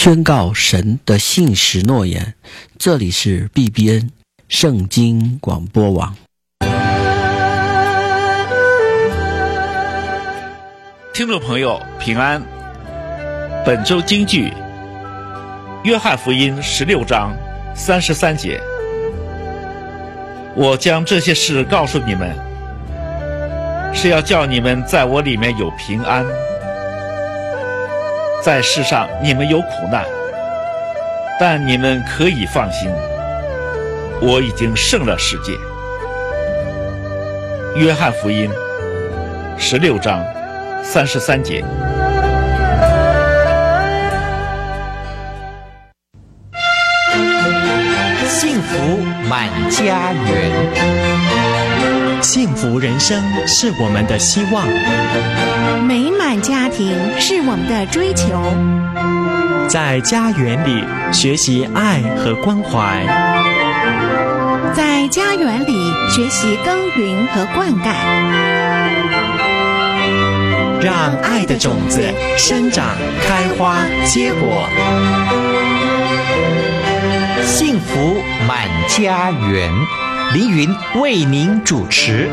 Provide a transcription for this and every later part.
宣告神的信实诺言。这里是 BBN 圣经广播网。 听众朋友平安，本周金句约翰福音16章33节，我将这些事告诉你们，是要叫你们在我里面有平安。在世上你们有苦难，但你们可以放心，我已经胜了世界。约翰福音16章33节。 幸福满家园， 幸福人生是我们的希望， 美满家庭是我们的追求。 在家园里学习爱和关怀， 在家园里学习耕耘和灌溉， 让爱的种子生长、开花、结果。 幸福满家园，凌云为您主持。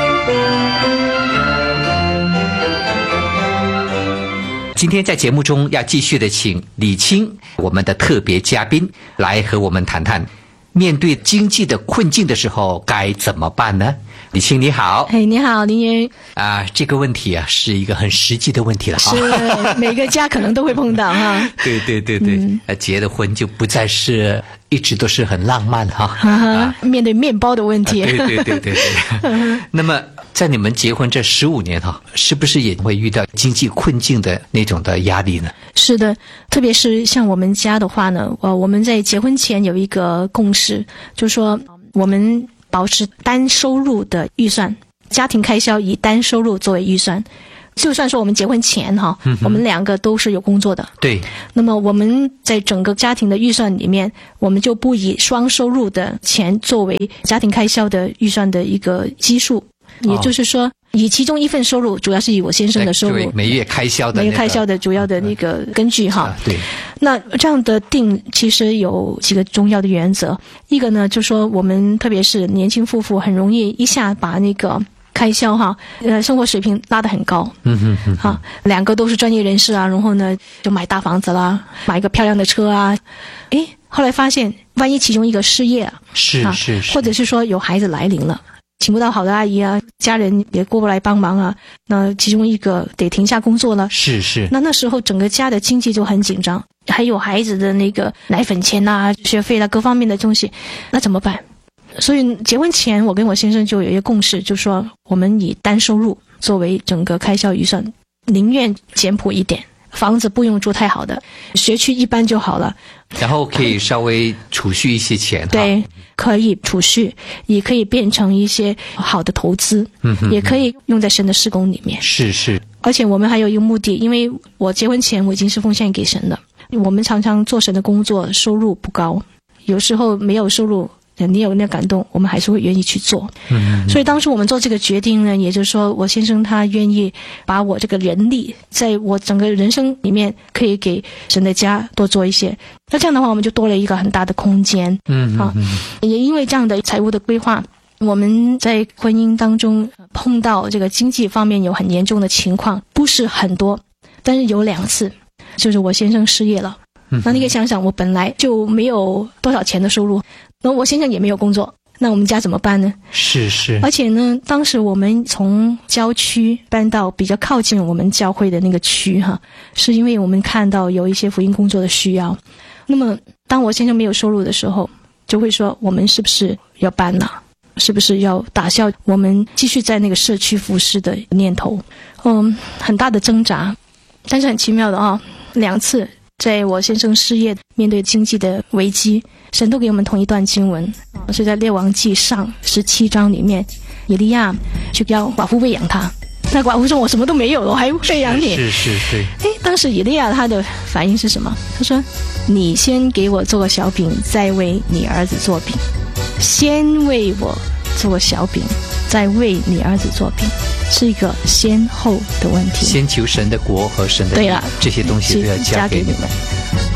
今天在节目中要继续的请李青，我们的特别嘉宾，来和我们谈谈面对经济的困境的时候该怎么办呢？李青你好。 你好凌云。 这个问题是一个很实际的问题了， 是每个家可能都会碰到哈。 对，结了婚就不再是一直都是很浪漫哈。 面对面包的问题。 对。那么在你们结婚这15年是不是也会遇到经济困境的那种的压力呢？ 是的，特别是像我们家的话呢，我们在结婚前有一个共识，就是说我们保持单收入的预算，家庭开销以单收入作为预算。就算说我们结婚前我们两个都是有工作的， 对。 那么我们在整个家庭的预算里面，我们就不以双收入的钱作为家庭开销的预算的一个基数，也就是说以其中一份收入，主要是以我先生的收入， 每月开销的主要的那个根据对。 那这样的定其实有几个重要的原则。一个呢，就是说我们特别是年轻夫妇很容易一下把那个开销生活水平拉得很高。两个都是专业人士啊，然后呢就买大房子啦，买一个漂亮的车啊。后来发现万一其中一个失业是或者是说有孩子来临了，请不到好的阿姨啊，家人也过不来帮忙啊，那其中一个得停下工作了。 是。 那时候整个家的经济就很紧张，还有孩子的那个奶粉钱啊、学费啦、各方面的东西，那怎么办？所以结婚前我跟我先生就有一个共识，就是说我们以单收入作为整个开销预算，宁愿简朴一点，房子不用住太好的，学区一般就好了， 然后可以稍微储蓄一些钱。 对，可以储蓄，也可以变成一些好的投资，也可以用在神的事工里面。 是。 而且我们还有一个目的，因为我结婚前我已经是奉献给神的，我们常常做神的工作，收入不高，有时候没有收入，你有那感动，我们还是会愿意去做。所以当时我们做这个决定呢，也就是说我先生他愿意把我这个人力在我整个人生里面可以给神的家多做一些，那这样的话我们就多了一个很大的空间。也因为这样的财务的规划，我们在婚姻当中碰到这个经济方面有很严重的情况，不是很多，但是有2次，就是我先生失业了。那你可以想想，我本来就没有多少钱的收入，那我先生也没有工作，那我们家怎么办呢？ 是。 而且呢，当时我们从郊区搬到比较靠近我们教会的那个区是因为我们看到有一些福音工作的需要。那么当我先生没有收入的时候，就会说我们是不是要搬了？是不是要打消我们继续在那个社区服侍的念头？很大的挣扎。但是很奇妙的2次在我先生失业面对经济的危机，神都给我们同一段经文，是在列王记上17章里面，以利亚去要寡妇喂养他，那寡妇说我什么都没有了，我还喂养你。 是。 当时以利亚他的反应是什么？他说你先给我做个小饼，再为你儿子做饼。先为我做小饼，再为你儿子做饼，是一个先后的问题。 先求神的国和神的义，这些东西都要加给你们。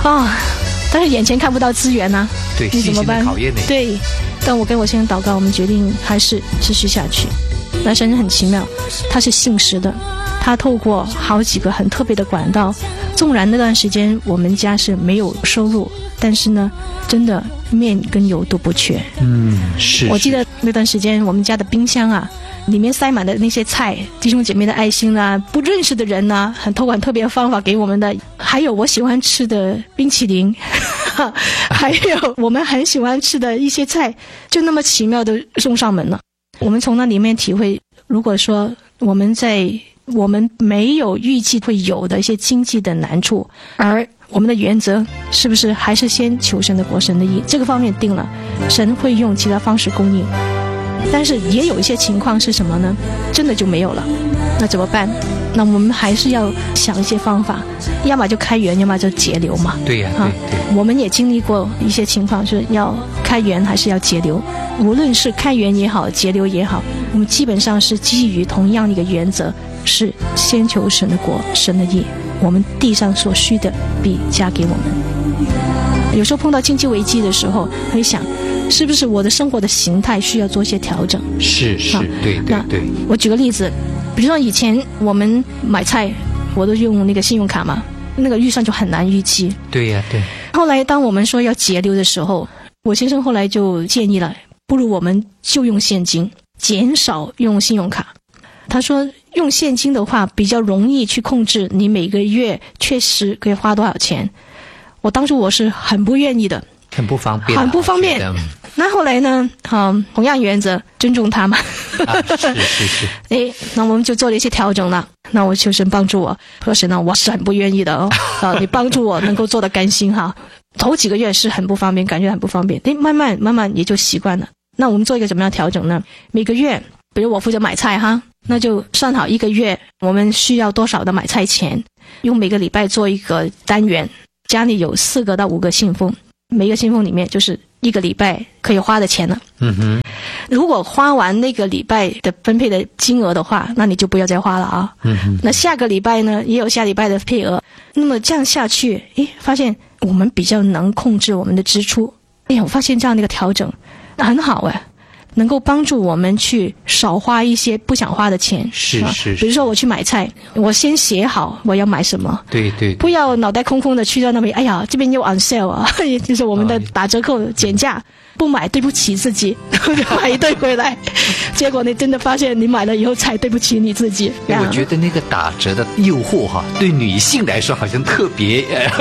但是眼前看不到资源啊， 对， 你怎么办？ 信心的考验呢？ 对，但我跟我先生祷告，我们决定还是持续下去。那神很奇妙，他是信实的，他透过好几个很特别的管道，纵然那段时间我们家是没有收入，但是呢，真的面跟油都不缺。 是。 我记得那段时间我们家的冰箱啊，里面塞满了那些菜，弟兄姐妹的爱心啊，不认识的人啊，透过特别的方法给我们的，还有我喜欢吃的冰淇淋还有我们很喜欢吃的一些菜，就那么奇妙的送上门了。我们从那里面体会，如果说我们没有预计会有的一些经济的难处，而我们的原则是不是还是先求神的国神的义，这个方面定了，神会用其他方式供应。但是也有一些情况是什么呢？真的就没有了，那怎么办？那我们还是要想一些方法，要么就开源，要么就节流嘛。 对呀，对。 我们也经历过一些情况，是要开源还是要节流。无论是开源也好，节流也好，我们基本上是基于同样的一个原则，是先求神的国，神的义，我们地上所需的必加给我们。有时候碰到经济危机的时候，会想，是不是我的生活的形态需要做一些调整？ 是，对。 我举个例子，比如说以前我们买菜，我都用那个信用卡嘛，那个预算就很难预计。 对呀，对。 后来当我们说要节流的时候，我先生后来就建议了，不如我们就用现金，减少用信用卡。他说用现金的话比较容易去控制你每个月确实可以花多少钱。当初我是很不愿意的， 很不方便， 很不方便。那后来呢？同样原则，尊重他嘛。 是。 那我们就做了一些调整了。那我求神帮助我，说神呢，我是很不愿意的哦。你帮助我能够做得甘心哈。头几个月是很不方便，感觉很不方便。慢慢也就习惯了。那我们做一个怎么样调整呢？每个月，比如我负责买菜哈，那就算好一个月我们需要多少的买菜钱，用每个礼拜做一个单元。家里有4个到5个信封，每个信封里面就是1个礼拜可以花的钱了。如果花完那个礼拜的分配的金额的话，那你就不要再花了啊。那下个礼拜呢，也有下礼拜的配额。那么这样下去，发现我们比较能控制我们的支出。我发现这样的一个调整很好能够帮助我们去少花一些不想花的钱。 是。 比如说我去买菜，我先写好我要买什么。 对。 不要脑袋空空的去到那边，这边又 on sale 啊，就是我们的打折扣减价，不买对不起自己，就买一堆回来，结果你真的发现你买了以后才对不起你自己。 我觉得那个打折的诱惑对女性来说好像特别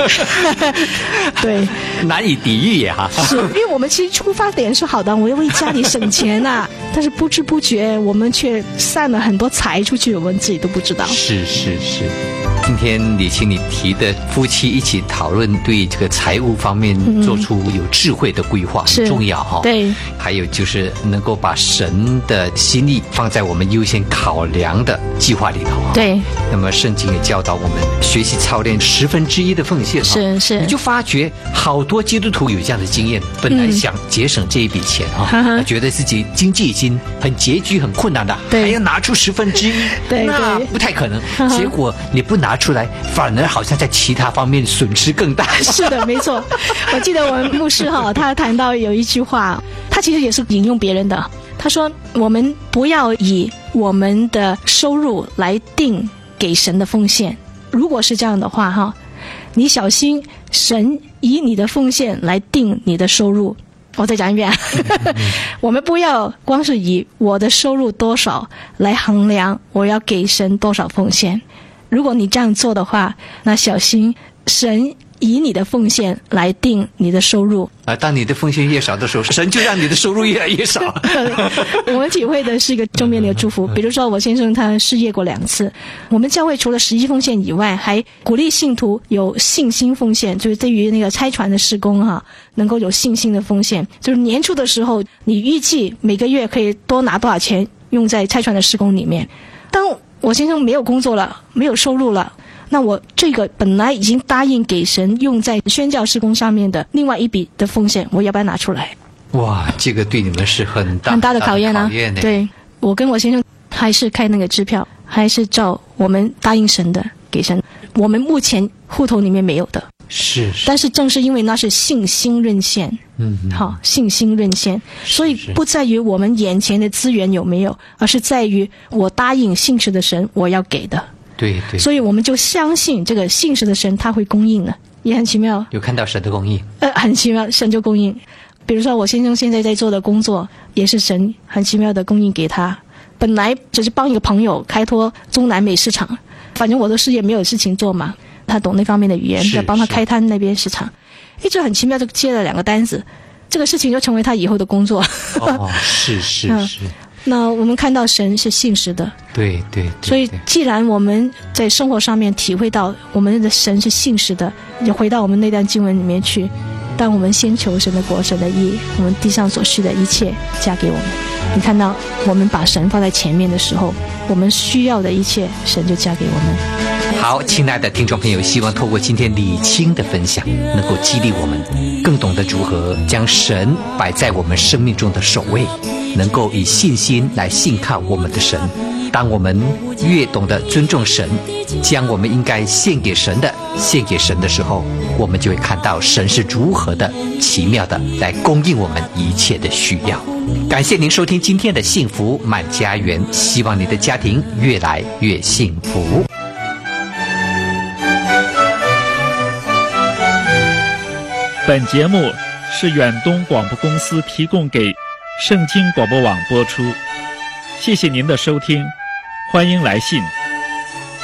对难以抵御也是因为我们其实出发点是好的，我要为家里省钱但是不知不觉我们却散了很多财出去，我们自己都不知道。 是。今天李青你提的夫妻一起讨论对这个财务方面做出有智慧的规划很重要对。 还有就是能够把神的心意放在我们优先考量的计划里头对。 那么圣经也教导我们学习操练1/10的奉献是。 你就发觉好多基督徒有这样的经验，本来想节省这一笔钱觉得自己经济已经很拮据很困难了，还要拿出1/10，那不太可能。结果你不拿出来，反而好像在其他方面损失更大。 是的，没错。我记得我们牧师他谈到有一句话，他其实也是引用别人的。他说我们不要以我们的收入来定给神的奉献，如果是这样的话你小心神以你的奉献来定你的收入。我再讲一遍我们不要光是以我的收入多少来衡量我要给神多少奉献。如果你这样做的话，那小心神以你的奉献来定你的收入当你的奉献越少的时候，神就让你的收入越来越少我们体会的是一个正面的祝福。比如说我先生他失业过2次，我们教会除了实际奉献以外，还鼓励信徒有信心奉献，就是对于那个拆船的事工能够有信心的奉献。就是年初的时候你预计每个月可以多拿多少钱用在拆船的事工里面。当我先生没有工作了，没有收入了，那我这个本来已经答应给神用在宣教事工上面的另外一笔的奉献，我要不要拿出来？ 哇，这个对你们是很大的考验对，我跟我先生还是开那个支票，还是照我们答应神的给神。我们目前户头里面没有的， 是， 但是正是因为那是信心任现，好，信心任现，所以不在于我们眼前的资源有没有，而是在于我答应信实的神我要给的。 对对， 所以我们就相信这个信实的神他会供应的，也很奇妙。 有看到神的供应， 很奇妙，神就供应。比如说我先生现在在做的工作，也是神很奇妙的供应给他。本来只是帮一个朋友开拓中南美市场，反正我的事业没有事情做嘛，他懂那方面的语言，在帮他开摊那边市场，一直很奇妙就接了2个单子，这个事情就成为他以后的工作。 是。 那我们看到神是信实的， 对， 所以既然我们在生活上面体会到我们的神是信实的，就回到我们那段经文里面去，当我们先求神的国神的义，我们地上所需的一切加给我们。你看到我们把神放在前面的时候，我们需要的一切神就加给我们。 好，亲爱的听众朋友，希望透过今天李青的分享，能够激励我们更懂得如何将神摆在我们生命中的首位，能够以信心来信靠我们的神。当我们越懂得尊重神，将我们应该献给神的时候，我们就会看到神是如何的奇妙的来供应我们一切的需要。感谢您收听今天的幸福满家园，希望你的家庭越来越幸福。 本节目是远东广播公司提供给圣经广播网播出，谢谢您的收听，欢迎来信。